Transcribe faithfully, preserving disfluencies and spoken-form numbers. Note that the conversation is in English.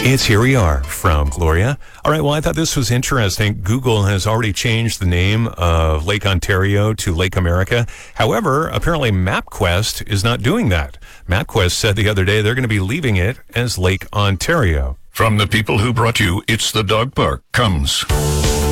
It's Here We Are from Gloria. All right, well, I thought this was interesting. Google has already changed the name of Lake Ontario to Lake America. However, apparently MapQuest is not doing that. MapQuest said the other day they're going to be leaving it as Lake Ontario. From the people who brought you It's the Dog Park comes